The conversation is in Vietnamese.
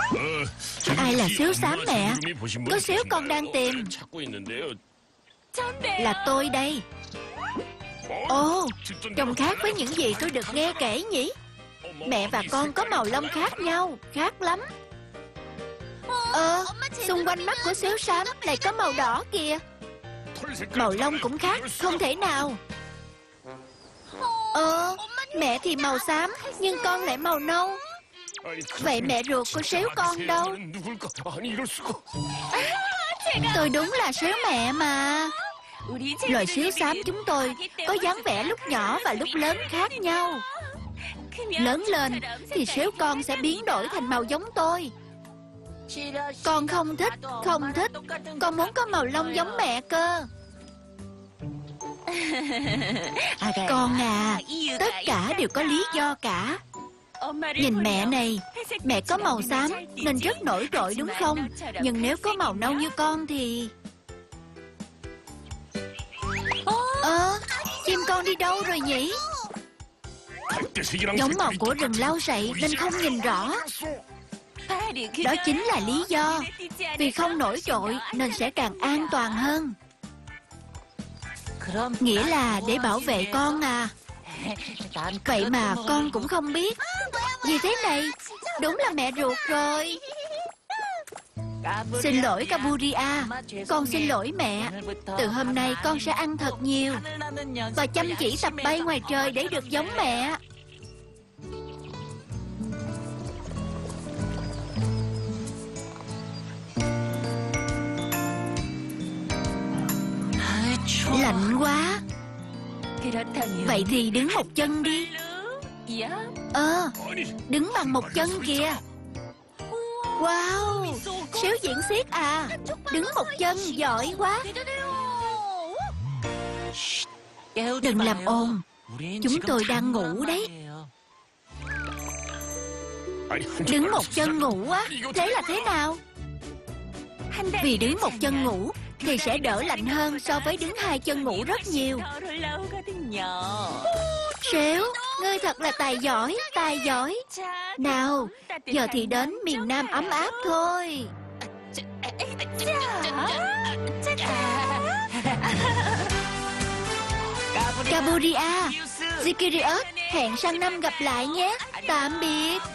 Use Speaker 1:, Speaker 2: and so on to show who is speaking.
Speaker 1: Ai là xíu xám mẹ? Có xíu con đang tìm. Là tôi đây. Ồ, trông khác với những gì tôi được nghe kể nhỉ? Mẹ và con có màu lông khác nhau, khác lắm. Xung quanh mắt của xíu xám lại có màu đỏ kìa. Màu lông cũng khác, không thể nào. Mẹ thì màu xám, nhưng con lại màu nâu. Vậy mẹ ruột của xíu con đâu? Tôi đúng là xíu mẹ mà. Loài xíu xám chúng tôi có dáng vẻ lúc nhỏ và lúc lớn khác nhau. Lớn lên thì xíu con sẽ biến đổi thành màu giống tôi. Con không thích, không thích. Con muốn có màu lông giống mẹ cơ. Con à, tất cả đều có lý do cả. Nhìn mẹ này, mẹ có màu xám nên rất nổi trội đúng không? Nhưng nếu có màu nâu như con thì... Chim con đi đâu rồi nhỉ? Giống màu của rừng lau sậy nên không nhìn rõ. Đó chính là lý do. Vì không nổi trội nên sẽ càng an toàn hơn. Nghĩa là để bảo vệ con à? Vậy mà con cũng không biết. Gì thế này? Đúng là mẹ ruột rồi. Xin lỗi Caburia. Con xin lỗi mẹ. Từ hôm nay con sẽ ăn thật nhiều và chăm chỉ tập bay ngoài trời để được giống mẹ. Lạnh quá. Vậy thì đứng một chân đi. Đứng bằng một chân kìa. Wow, xíu diễn xiếc à. Đứng một chân, giỏi quá. Đừng làm ồn. Chúng tôi đang ngủ đấy. Đứng một chân ngủ á? Thế là thế nào? Vì đứng một chân ngủ thì sẽ đỡ lạnh hơn so với đứng hai chân ngủ rất nhiều. Xíu, ngươi thật là tài giỏi, tài giỏi. Nào, giờ thì đến miền Nam ấm áp thôi. Caburia, Zikirios, hẹn sang năm gặp lại nhé. Tạm biệt.